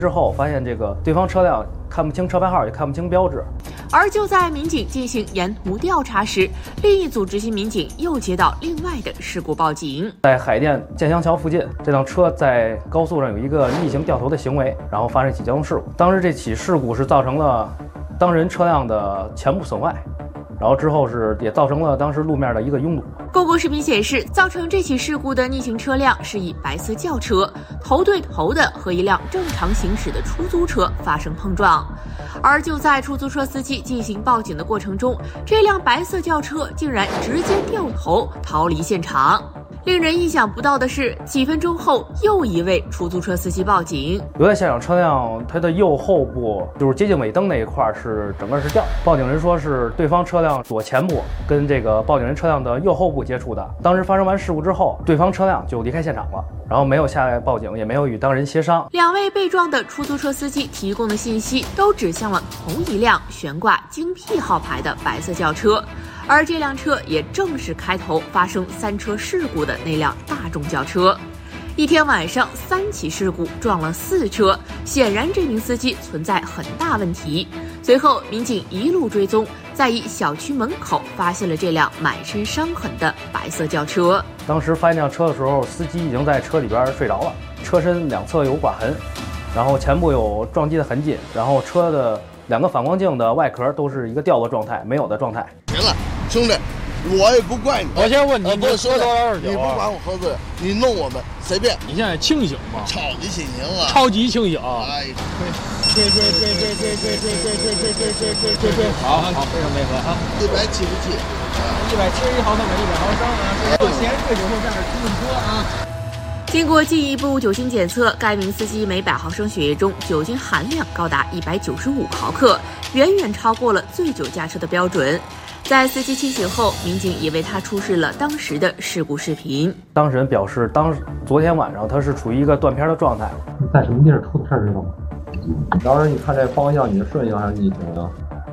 之后发现这个对方车辆看不清车牌号，也看不清标志。 而就在民警进行沿途调查时，另一组执勤民警又接到另外的事故报警。 在海淀建祥桥附近，这辆车在高速上有一个逆行掉头的行为，然后发生一起交通事故。当时这起事故是造成了当人车辆的前部损坏。然后之后也造成了当时路面的一个拥堵。 公共视频显示，造成这起事故的逆行车辆是一白色轿车，头对头的和一辆正常行驶的出租车发生碰撞。而就在出租车司机进行报警的过程中，这辆白色轿车竟然直接掉头逃离现场。令人意想不到的是，几分钟后，又一位出租车司机报警。 留在现场车辆它的右后部，就是接近尾灯那一块整个是掉。报警人说是对方车辆左前部跟这个报警人车辆的右后部接触的。当时发生完事故之后，对方车辆就离开现场了，然后没有下来报警，也没有与当人协商。 两位被撞的出租车司机提供的信息都指向了同一辆悬挂京 P 号牌的白色轿车。而这辆车也正是开头发生3车事故的那辆大众轿车。一天晚上3起事故撞了4车，显然这名司机存在很大问题。随后民警一路追踪，在一小区门口发现了这辆满身伤痕的白色轿车。 当时发现这辆车的时候，司机已经在车里边睡着了，车身两侧有刮痕，然后前部有撞击的痕迹，然后车的2个反光镜的外壳都是一个掉落状态，没有的状态。 行了，兄弟，我也不怪你。 我先问你，你喝多少酒？ 你不管我喝醉，你弄我们随便。 你现在清醒吗？ 超级清醒啊！ 超级清醒。 哎， 对，好，非常配合啊。 100气不气 ？171毫克每100毫升啊！不嫌醉酒后驾驶出租车啊！ 经过进一步酒精检测，该名司机每100毫升血液中酒精含量高达195毫克，远远超过了醉酒驾车的标准。在司机清醒后，民警也为他出示了当时的事故视频。 当事人表示，昨天晚上他是处于一个断片的状态。 你在什么地儿出的事知道吗？当时你看这方向，你是顺行还是逆行啊？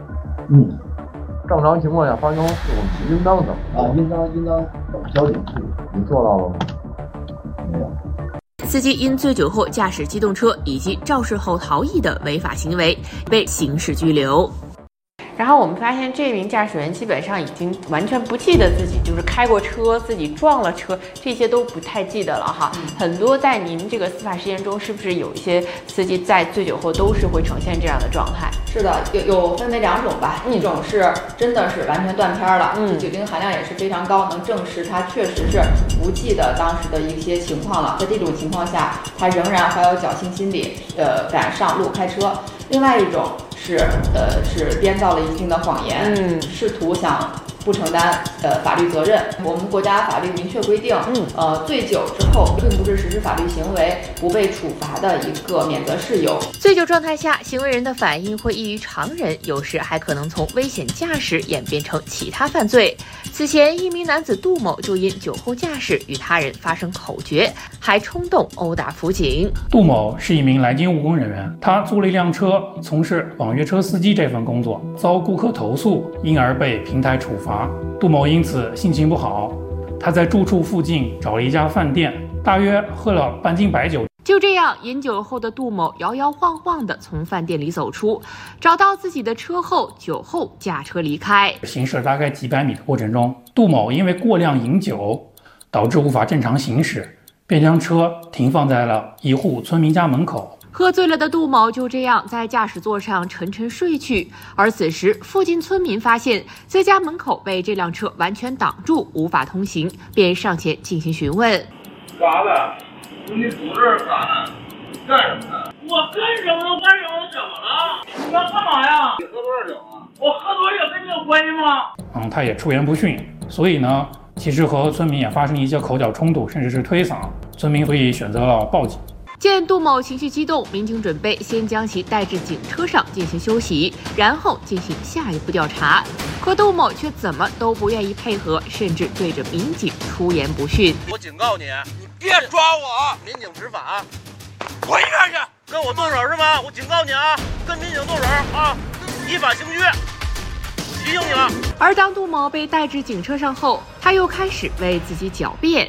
正常情况下发生事故应当怎么啊？应当等交警处理。你做到了吗？没有。 司机因醉酒后驾驶机动车以及肇事后逃逸的违法行为，被刑事拘留。 然后我们发现这名驾驶员基本上已经完全不记得自己就是开过车，自己撞了车，这些都不太记得了哈。很多在您这个司法实践中，是不是有一些司机在醉酒后都是会呈现这样的状态？ 是的，有分为2种吧，一种是真的是完全断片了，酒精含量也是非常高，能证实他确实是不记得当时的一些情况了。在这种情况下，他仍然怀有侥幸心理，敢上路开车。另外一种是编造了一定的谎言，试图想不承担法律责任。我们国家法律明确规定，醉酒之后并不是实施法律行为，不被处罚的一个免责事由。 醉酒状态下，行为人的反应会异于常人，有时还可能从危险驾驶演变成其他犯罪。此前，一名男子杜某就因酒后驾驶与他人发生口角，还冲动殴打辅警。 杜某是一名来京务工人员，他租了一辆车，从事网约车司机这份工作，遭顾客投诉，因而被平台处罚。杜某因此心情不好，他在住处附近找了一家饭店，大约喝了半斤白酒。 就这样，饮酒后的杜某摇摇晃晃地从饭店里走出，找到自己的车后，酒后驾车离开。 行驶大概几百米的过程中，杜某因为过量饮酒，导致无法正常行驶，便将车停放在了一户村民家门口。 喝醉了的杜某就这样在驾驶座上沉沉睡去，而此时附近村民发现在家门口被这辆车完全挡住，无法通行，便上前进行询问。 干啥的？你堵这儿干啥？干什么呢？我干什么？怎么了？你要干嘛呀？你喝多少酒啊？我喝多少酒跟你有关系吗？ 他也出言不逊，所以呢，其实和村民也发生一些口角冲突，甚至是推搡，村民所以选择了报警。 见杜某情绪激动，民警准备先将其带至警车上进行休息，然后进行下一步调查。可杜某却怎么都不愿意配合，甚至对着民警出言不逊。 我警告你，你别抓我！民警执法，滚一边去！跟我动手是吗？我警告你啊，跟民警动手啊，依法行拘，提醒你了。 而当杜某被带至警车上后，他又开始为自己狡辩。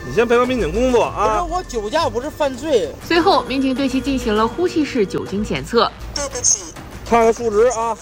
你先配合民警工作啊！ 不是我酒驾不是犯罪。 随后，民警对其进行了呼气式酒精检测。 对不起， 看看数值啊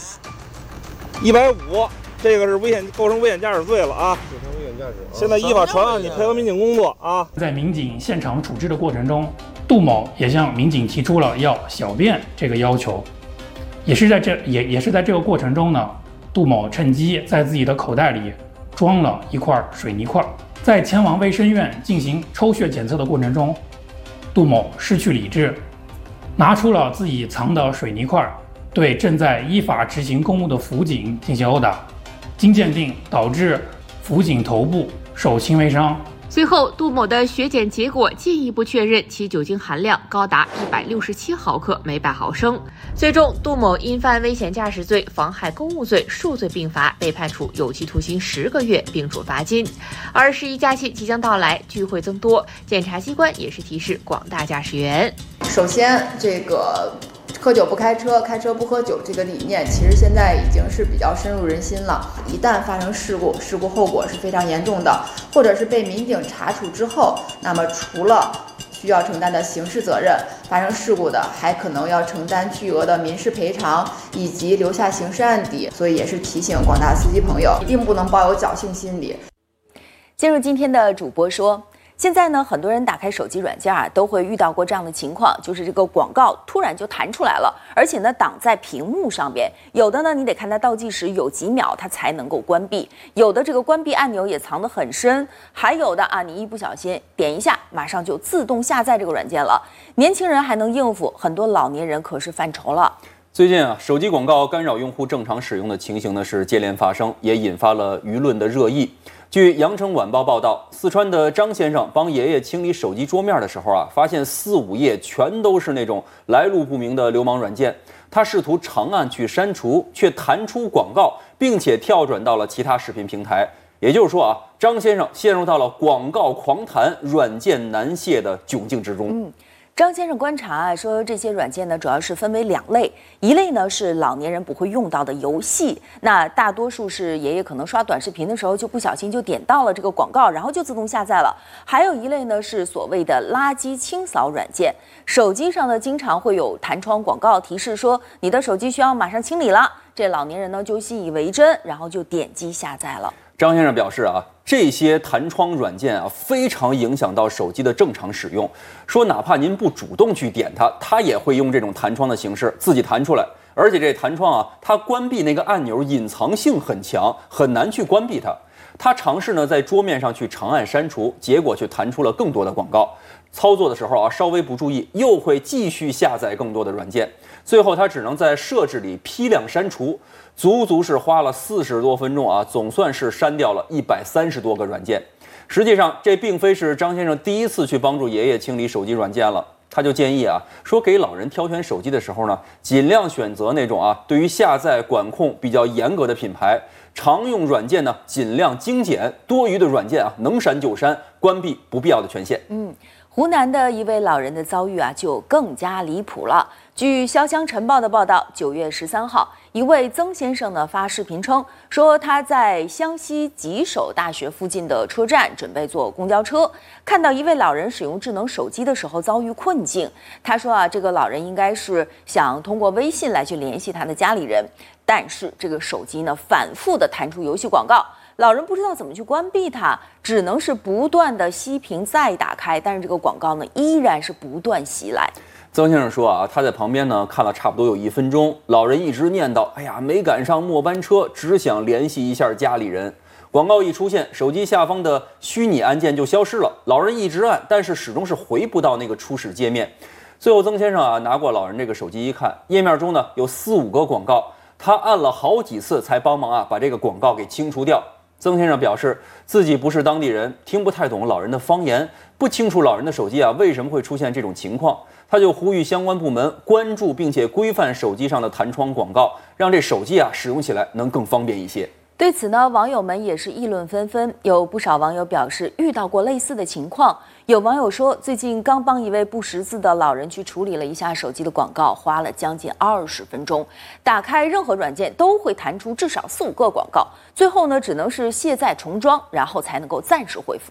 ，150，这个是构成危险驾驶罪了啊！构成危险驾驶。现在依法传唤你配合民警工作啊！ 在民警现场处置的过程中，杜某也向民警提出了要小便这个要求。也是在这个过程中呢，杜某趁机在自己的口袋里装了一块水泥块。在前往卫生院进行抽血检测的过程中，杜某失去理智，拿出了自己藏的水泥块，对正在依法执行公务的辅警进行殴打，经鉴定导致辅警头部受轻微伤。 随后，杜某的血检结果进一步确认其酒精含量高达167毫克每100毫升。最终，杜某因犯危险驾驶罪、妨害公务罪数罪并罚，被判处有期徒刑10个月，并处罚金。而11假期即将到来，聚会增多，检察机关也是提示广大驾驶员： 首先，这个喝酒不开车，开车不喝酒这个理念，其实现在已经是比较深入人心了。一旦发生事故，事故后果是非常严重的，或者是被民警查处之后，那么除了需要承担的刑事责任，发生事故的还可能要承担巨额的民事赔偿，以及留下刑事案底。所以也是提醒广大司机朋友，一定不能抱有侥幸心理。 进入今天的主播说。现在呢，很多人打开手机软件都会遇到过这样的情况，就是这个广告突然就弹出来了，而且呢挡在屏幕上边。有的呢你得看它倒计时有几秒它才能够关闭，有的这个关闭按钮也藏得很深，还有的你一不小心点一下，马上就自动下载这个软件了。年轻人还能应付，很多老年人可是犯愁了。 最近手机广告干扰用户正常使用的情形呢是接连发生，也引发了舆论的热议。据羊城晚报报道，四川的张先生帮爷爷清理手机桌面的时候发现4、5页全都是那种来路不明的流氓软件。他试图长按去删除，却弹出广告，并且跳转到了其他视频平台。也就是说张先生陷入到了广告狂弹、软件难卸的窘境之中。 张先生观察说，这些软件呢主要是分为2类，一类呢是老年人不会用到的游戏，那大多数是爷爷可能刷短视频的时候就不小心就点到了这个广告，然后就自动下载了。还有一类呢是所谓的垃圾清扫软件，手机上呢经常会有弹窗广告提示说你的手机需要马上清理了，这老年人呢就信以为真，然后就点击下载了。 张先生表示这些弹窗软件非常影响到手机的正常使用，说哪怕您不主动去点它，它也会用这种弹窗的形式自己弹出来。而且这弹窗它关闭那个按钮隐藏性很强，很难去关闭它。他尝试呢在桌面上去长按删除，结果却弹出了更多的广告。操作的时候稍微不注意，又会继续下载更多的软件。最后他只能在设置里批量删除，足足是花了40多分钟总算是删掉了130多个软件。实际上这并非是张先生第一次去帮助爷爷清理手机软件了。他就建议说给老人挑选手机的时候呢，尽量选择那种对于下载管控比较严格的品牌，常用软件呢尽量精简，多余的软件能删就删，关闭不必要的权限。 湖南的一位老人的遭遇就更加离谱了。据潇湘晨报的报道，9月13号，一位曾先生呢发视频称，说他在湘西吉首大学附近的车站准备坐公交车，看到一位老人使用智能手机的时候遭遇困境。他说这个老人应该是想通过微信来去联系他的家里人，但是这个手机呢反复的弹出游戏广告。老人不知道怎么去关闭它，只能是不断的熄屏再打开，但是这个广告呢依然是不断袭来。 曾先生说他在旁边呢看了差不多有1分钟，老人一直念叨，哎呀没赶上末班车，只想联系一下家里人。广告一出现，手机下方的虚拟按键就消失了，老人一直按，但是始终是回不到那个初始界面。最后曾先生拿过老人这个手机一看，页面中呢有4、5个广告，他按了好几次才帮忙把这个广告给清除掉。曾先生表示自己不是当地人，听不太懂老人的方言，不清楚老人的手机为什么会出现这种情况。他就呼吁相关部门关注并且规范手机上的弹窗广告，让这手机使用起来能更方便一些。 对此呢，网友们也是议论纷纷，有不少网友表示遇到过类似的情况。有网友说，最近刚帮一位不识字的老人去处理了一下手机的广告，花了将近20分钟，打开任何软件都会弹出至少4、5个广告，最后呢只能是卸载重装，然后才能够暂时恢复。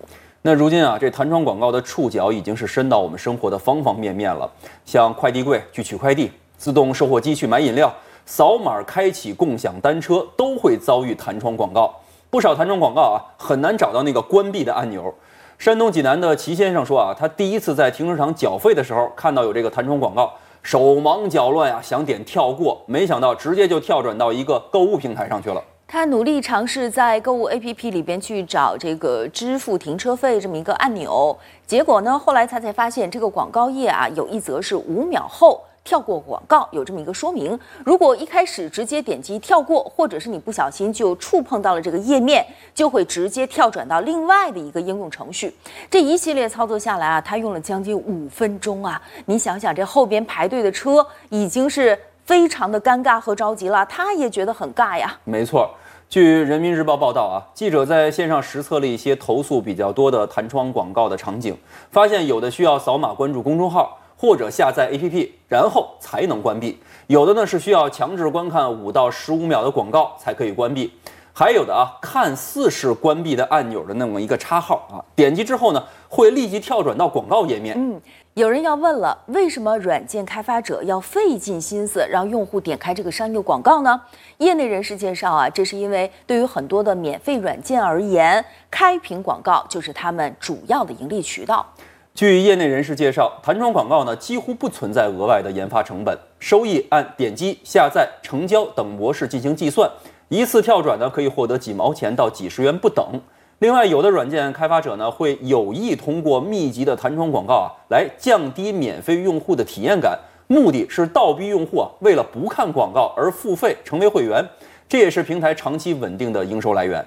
那如今啊，这弹窗广告的触角已经是伸到我们生活的方方面面了，像快递柜去取快递、自动售货机去买饮料、扫码开启共享单车，都会遭遇弹窗广告。不少弹窗广告啊，很难找到那个关闭的按钮。山东济南的齐先生说啊，他第一次在停车场缴费的时候看到有这个弹窗广告，手忙脚乱啊，想点跳过，没想到直接就跳转到一个购物平台上去了。 他努力尝试在购物 APP 里边去找这个支付停车费这么一个按钮，结果呢，后来他才发现这个广告页啊，有一则是5秒后跳过广告，有这么一个说明。如果一开始直接点击跳过，或者是你不小心就触碰到了这个页面，就会直接跳转到另外的一个应用程序。这一系列操作下来啊，他用了将近5分钟啊！你想想，这后边排队的车已经是非常的尴尬和着急了，他也觉得很尬呀。 没错，据人民日报报道啊，记者在线上实测了一些投诉比较多的弹窗广告的场景，发现有的需要扫码关注公众号或者下载 APP， 然后才能关闭；有的呢是需要强制观看5到15秒的广告才可以关闭；还有的啊，看似是关闭的按钮的那么一个插号啊，点击之后呢，会立即跳转到广告页面。 有人要问了，为什么软件开发者要费尽心思让用户点开这个商业广告呢？业内人士介绍啊，这是因为对于很多的免费软件而言，开屏广告就是他们主要的盈利渠道。 据业内人士介绍，弹窗广告呢几乎不存在额外的研发成本，收益按点击、下载、成交等模式进行计算，一次跳转呢可以获得几毛钱到几十元不等。另外，有的软件开发者呢会有意通过密集的弹窗广告啊，来降低免费用户的体验感，目的是倒逼用户啊为了不看广告而付费成为会员，这也是平台长期稳定的营收来源。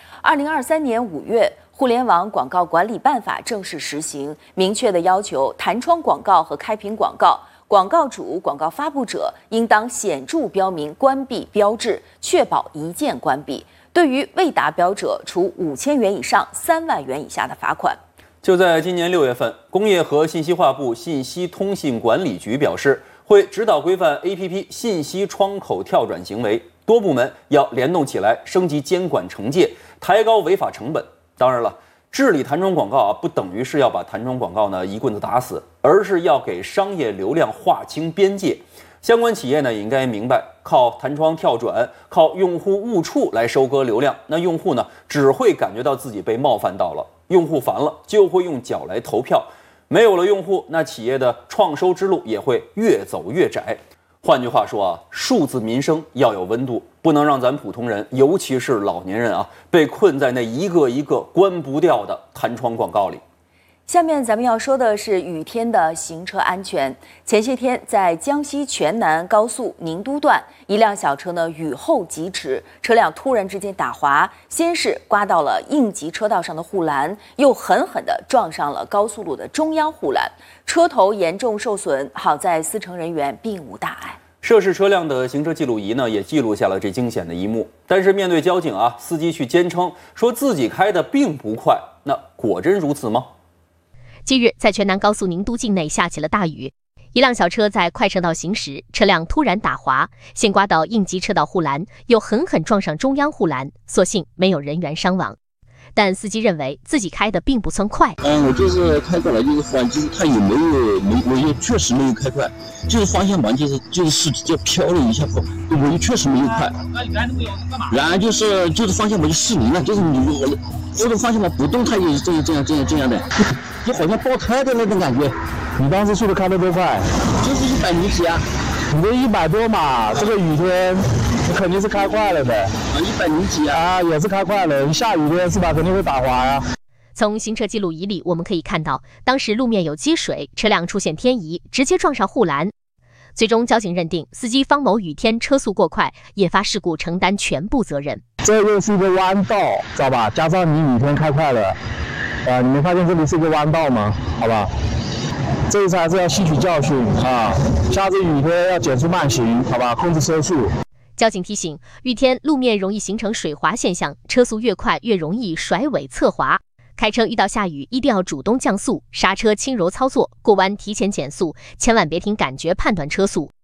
2023年5月，互联网广告管理办法正式实行，明确的要求弹窗广告和开屏广告，广告主、广告发布者应当显著标明关闭标志，确保一键关闭。对于未达标者，处5000元以上3万元以下的罚款。 就在今年6月份，工业和信息化部信息通信管理局表示，会指导规范 APP 信息窗口跳转行为，多部门要联动起来，升级监管惩戒，抬高违法成本。当然了，治理弹窗广告啊，不等于是要把弹窗广告呢一棍子打死，而是要给商业流量划清边界。相关企业呢也应该明白，靠弹窗跳转、靠用户误触来收割流量，那用户呢只会感觉到自己被冒犯到了，用户烦了就会用脚来投票，没有了用户，那企业的创收之路也会越走越窄。换句话说啊，数字民生要有温度，不能让咱普通人，尤其是老年人啊，被困在那一个一个关不掉的弹窗广告里。 下面咱们要说的是雨天的行车安全。前些天，在江西全南高速宁都段，一辆小车呢雨后疾驰，车辆突然之间打滑，先是刮到了应急车道上的护栏，又狠狠地撞上了高速路的中央护栏，车头严重受损，好在司乘人员并无大碍。 涉事车辆的行车记录仪呢，也记录下了这惊险的一幕。但是面对交警啊，司机去坚称说自己开的并不快，那果真如此吗？ 近日，在全南高速宁都境内下起了大雨，一辆小车在快车道行驶，车辆突然打滑，先刮到应急车道护栏，又狠狠撞上中央护栏，所幸没有人员伤亡。但司机认为自己开的并不算快。 我就是开过来，就是换，就是他也我也确实没有开快，就是方向盘就是就飘了一下，我也确实没有快。 那你燃那么有干嘛？ 然就是方向盘就失灵了，就是我的方向盘不动，它也是这样的，就好像爆胎的那种感觉。 你当时速度开得多快？ 就是100米几啊。 你这100多嘛，这个雨天你肯定是开快了的。 100米几啊，也是开快了。你下雨天是吧，肯定会打滑呀。 从行车记录仪里我们可以看到，当时路面有积水，车辆出现偏移，直接撞上护栏。最终交警认定司机方某雨天车速过快，引发事故承担全部责任。 这又是一个弯道，知道吧？加上你雨天开快了，你没发现这里是一个弯道吗？好吧。这一次还是要吸取教训啊！下次雨天要减速慢行，好吧，控制车速。 交警提醒，雨天路面容易形成水滑现象，车速越快越容易甩尾侧滑。开车遇到下雨，一定要主动降速，刹车轻柔操作，过弯提前减速，千万别凭感觉判断车速。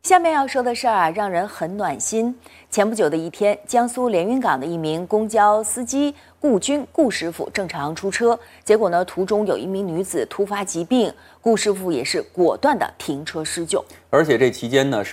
下面要说的事儿啊，让人很暖心。前不久的一天，江苏连云港的一名公交司机顾师傅正常出车，结果呢，途中有一名女子突发疾病，顾师傅也是果断的停车施救。 而且这期间呢是。